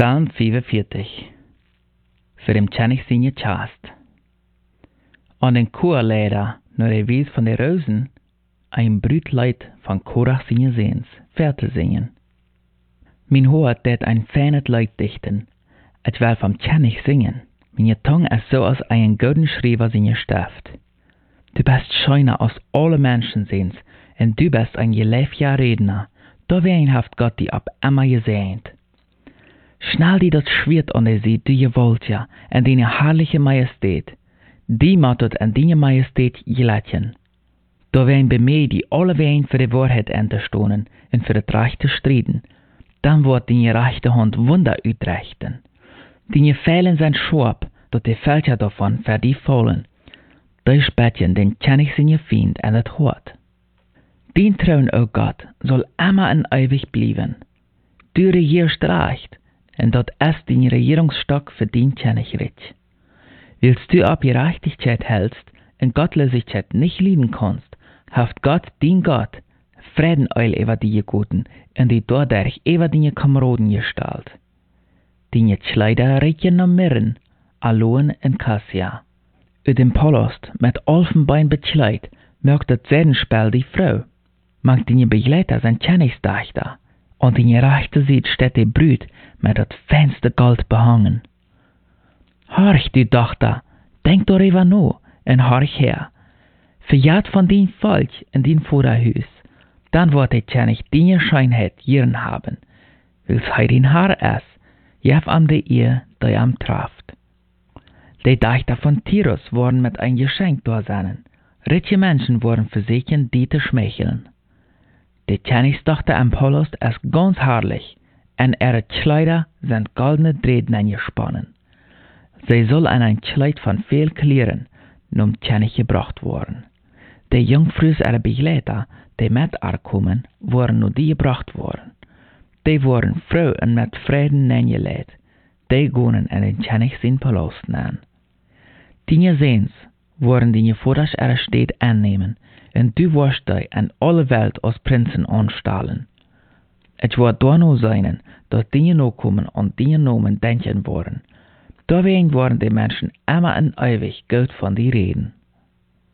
Psalm 45. Für dem Tjennig sinje tjast. An den Chorleder, nur der Wies von der Rosen, ein Brütleid von Korach sinje Sehens, Verte singen. Min Hoort det ein fenet Leid dichten, et wel vom Tjennig singen. Meine Tongue ist so als ein golden Schreiber sinje Stift. Du bist schöner als alle Menschen sehens, und du bist ein geliebter Redner. Da wen haft Gott die ab immer gesehnt. Schnell die dat Schwert an der See, du gewollt ja, en deine herrliche Majestät. Die mattet en deine Majestät gelatjen. Da wen bei mir die alle wen für die Wahrheit enterstonen und für das Rechte striden. Dann wird deine rechte Hand Wunder utrechten. Deine Pfeilen sind scharf, dat die Fälscher davon für die fallen. Da spätjen den Tjennig seine Feind en het Hort. Dien Trauen, o Gott, soll immer en ewig bleiben. Du regierst recht, und dat ist dein Regierungsstock für den Tjennig rich. Willst du ab Gerechtigkeit hältst und Gottlosigkeit nicht lieben kannst, haft Gott, dein Gott, Frieden eul über die Guten und die dadurch über deine Kameraden gestalt. Deine Kleider riechen nach Mirren, Aloen und Cassia. Uit dem Palast mit Elfenbein bekleid, mögt das Sedenspiel die Frau. Mag deine Begleiter sein Tjennigsdächter, und in je rechte Seite steht die Brüd mit das feinste Gold behangen. Horch, du Tochter, denk darüber nach und horch her. Verjährt von dein Volk in dein Vorderhus, dann wird der Tjennig deine Scheinheit jiren haben. Wils hei dein Haar ist, jef am de ihr, die am traft. Die Dächter von Tyrus wurden mit ein Geschenk durchsennen. Reiche Menschen wurden versichern, die zu schmeicheln. Die Tjenningstochter am Palast ist ganz herrlich, und ihre Kleider sind goldene Drähten eingesponnen. Sie soll an ein Kleid von viel Klirren zum Tjennig gebracht worden. Die Jungfrus ihrer Begleiter, die mit ihr kommen, wurden nur die gebracht worden. Die wurden froh und mit Frieden eingelegt. Die gingen in den Tjennig sein Palast nehmen. Die Sehens wurden die Vordersch ihrer Stadt annehmen, und du wirst dich an alle Welt als Prinzen anstellen. Es wird da nur sein, dass die Nachkommen an die Namen denken worden. Dawein worden die Menschen immer und ewig gut von dir reden.